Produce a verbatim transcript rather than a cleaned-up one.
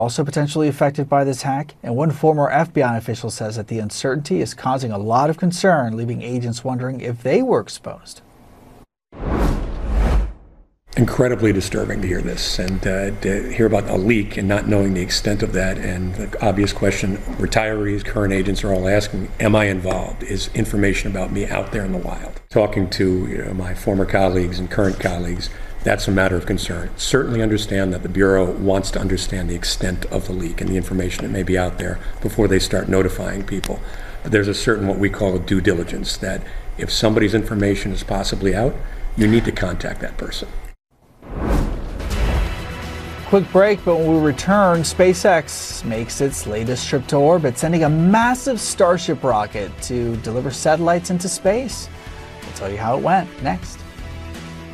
Also potentially affected by this hack, and one former F B I official says that the uncertainty is causing a lot of concern, leaving agents wondering if they were exposed. Incredibly disturbing to hear this and uh, to hear about a leak and not knowing the extent of that. And the obvious question retirees, current agents are all asking, am I involved? Is information about me out there in the wild? Talking to you know, my former colleagues and current colleagues, that's a matter of concern. Certainly understand that the Bureau wants to understand the extent of the leak and the information that may be out there before they start notifying people. But there's a certain what we call a due diligence that if somebody's information is possibly out, you need to contact that person. Quick break, but when we return, SpaceX makes its latest trip to orbit, sending a massive Starship rocket to deliver satellites into space. We'll tell you how it went next.